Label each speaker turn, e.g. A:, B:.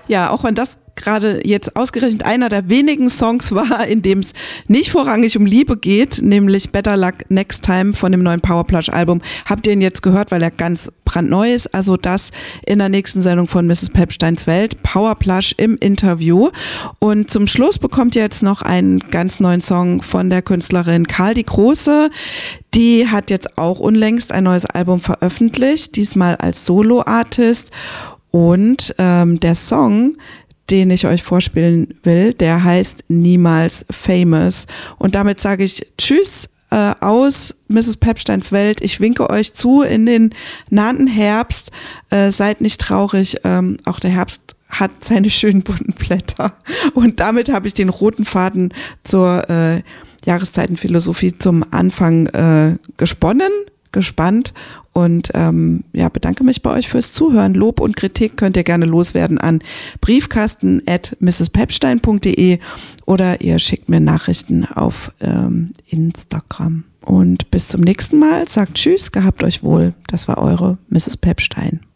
A: Ja, auch wenn das gerade jetzt ausgerechnet einer der wenigen Songs war, in dem es nicht vorrangig um Liebe geht, nämlich Better Luck Next Time von dem neuen Powerplush-Album. Habt ihr ihn jetzt gehört, weil er ganz brandneu ist? Also das in der nächsten Sendung von Mrs. Pepsteins Welt, Powerplush im Interview. Und zum Schluss bekommt ihr jetzt noch einen ganz neuen Song von der Künstlerin Karl die Große. Die hat jetzt auch unlängst ein neues Album veröffentlicht, diesmal als Solo-Artist. Und der Song, den ich euch vorspielen will, der heißt Niemals Famous. Und damit sage ich Tschüss aus Mrs. Pepsteins Welt. Ich winke euch zu in den nahenden Herbst. Seid nicht traurig, auch der Herbst hat seine schönen bunten Blätter. Und damit habe ich den roten Faden zur Jahreszeitenphilosophie zum Anfang gespannt und bedanke mich bei euch fürs Zuhören. Lob und Kritik könnt ihr gerne loswerden an briefkasten@mrspepstein.de oder ihr schickt mir Nachrichten auf Instagram. Und bis zum nächsten Mal. Sagt Tschüss, gehabt euch wohl. Das war eure Mrs. Pepstein.